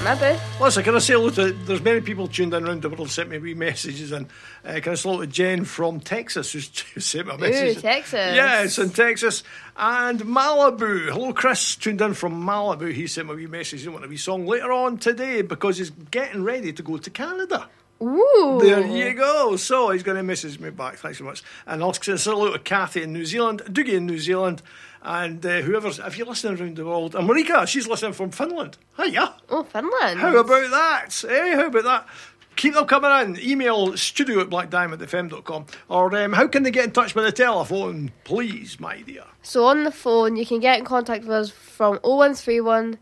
maybe. Listen, can I say hello to... There's many people tuned in around the world sent me wee messages, and can I say hello to Jen from Texas who sent me a message? Ooh, Texas. Yeah, it's in Texas. And Malibu. Hello, Chris, tuned in from Malibu. He sent me a wee message. He wanted a wee song later on today because he's getting ready to go to Canada. Ooh. There you go. So he's going to message me back. Thanks so much. And I'll say hello to Kathy in New Zealand, Doogie in New Zealand, and whoever's, if you're listening around the world, and Marika, she's listening from Finland. Hiya. Oh, Finland. How about that? How about that? Keep them coming in. Email studio@blackdiamondfm.com. Or how can they get in touch with the telephone, please, my dear? So on the phone, you can get in contact with us from 0131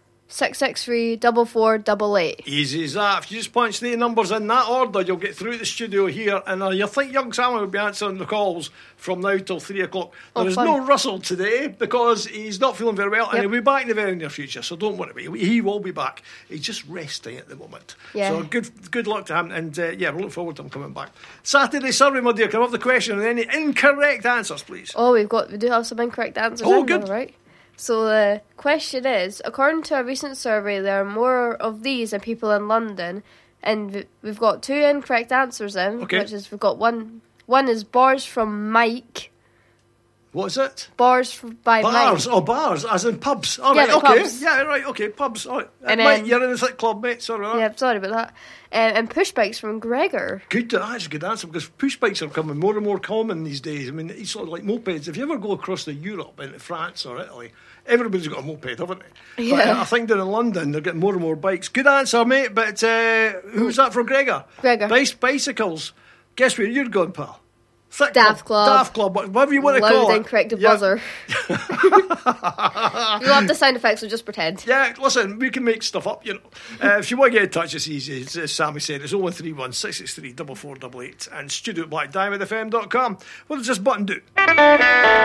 663 4488. Easy as that. If you just punch the numbers in that order, you'll get through the studio here, and you think young Simon will be answering the calls from now till 3 o'clock. There is no Russell today because he's not feeling very well, and he'll be back in the very near future, so don't worry. He will be back. He's just resting at the moment. Yeah. So good luck to him, and we're looking forward to him coming back. Saturday survey, my dear. Can I have the question and any incorrect answers, please? Oh, we do have some incorrect answers. Oh, good. Right. So the question is, according to a recent survey, there are more of these than people in London, and we've got 2 incorrect answers in, which is we've got one is bars from Mike. What is it? Bars by bars. Mike. Oh, bars, as in pubs. All yeah, right, okay. Pubs. Yeah, right, okay, pubs. All right. And Mike, you're in the thick club, mate. Sorry about that. Yeah, sorry about that. And push bikes from Gregor. Good, that's a good answer, because push bikes are becoming more and more common these days. I mean, it's sort of like mopeds. If you ever go across to Europe, into France or Italy, everybody's got a moped, haven't they? Yeah. But I think down in London, they're getting more and more bikes. Good answer, mate, but who's that from Gregor? Gregor. Bicycles. Guess where you're going, pal? Thick Daft Club. Daft Club, whatever you want to call it. Loud and corrected buzzer. You love the sound effects, so just pretend. Yeah, listen, we can make stuff up, you know. If you want to get in touch, it's easy. As Sammy said, it's 0131 663 4488 and studio@blackdiamondfm.com. What does this button do?